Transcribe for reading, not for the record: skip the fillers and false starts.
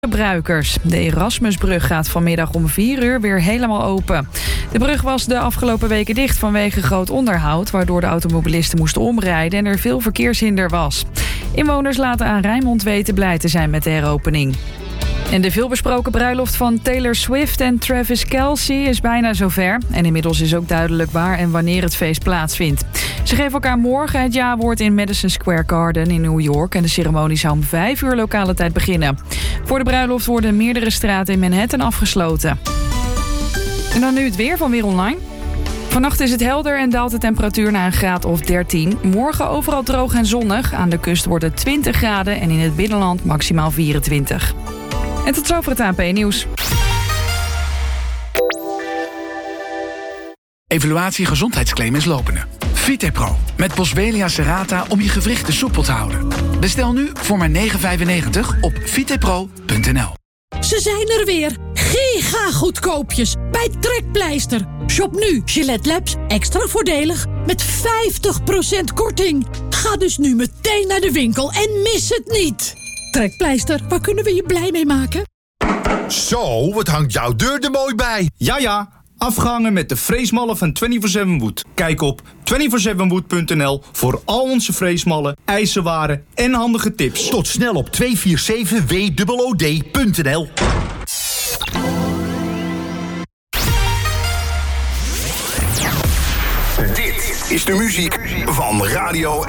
gebruikers. De Erasmusbrug gaat vanmiddag om 4 uur weer helemaal open. De brug was de afgelopen weken dicht vanwege groot onderhoud, waardoor de automobilisten moesten omrijden en er veel verkeershinder was. Inwoners laten aan Rijnmond weten blij te zijn met de heropening. En de veelbesproken bruiloft van Taylor Swift en Travis Kelce is bijna zover. En inmiddels is ook duidelijk waar en wanneer het feest plaatsvindt. Ze geven elkaar morgen het ja-woord in Madison Square Garden in New York. En de ceremonie zou om 5 uur lokale tijd beginnen. Voor de bruiloft worden meerdere straten in Manhattan afgesloten. En dan nu het weer van Weer Online. Vannacht is het helder en daalt de temperatuur naar een graad of 13. Morgen overal droog en zonnig. Aan de kust wordt het 20 graden en in het binnenland maximaal 24. En tot zover het ANP-nieuws. Evaluatie gezondheidsclaim is lopende. Vitepro met Boswellia serrata om je gewrichten soepel te houden. Bestel nu voor maar €9,95 op vitepro.nl. Ze zijn er weer. Giga goedkoopjes bij Trekpleister. Shop nu Gillette Labs extra voordelig met 50% korting. Ga dus nu meteen naar de winkel en mis het niet. Trekpleister, waar kunnen we je blij mee maken? Zo, wat hangt jouw deur er mooi bij. Ja, afgehangen met de freesmallen van 24/7 Wood. Kijk op 247wood.nl voor al onze freesmallen, ijzerwaren en handige tips. Tot snel op 247wood.nl. Dit is de muziek van Radio